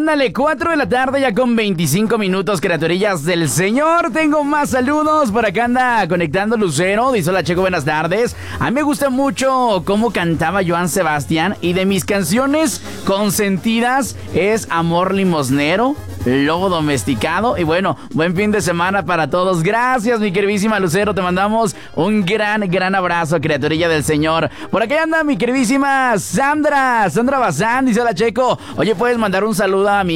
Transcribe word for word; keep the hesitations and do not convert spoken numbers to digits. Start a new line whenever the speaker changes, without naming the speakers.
Ándale, cuatro de la tarde ya con veinticinco minutos, criaturillas del Señor. Tengo más saludos. Por acá anda conectando Lucero. Dice: hola, Checo, buenas tardes. A mí me gusta mucho cómo cantaba Joan Sebastián. Y de mis canciones consentidas es Amor Limosnero, Lobo Domesticado. Y bueno, buen fin de semana para todos. Gracias, mi queridísima Lucero. Te mandamos un gran, gran abrazo, criaturilla del Señor. Por acá anda mi queridísima Sandra. Sandra Bazán dice: hola, Checo. Oye, ¿puedes mandar un saludo a mi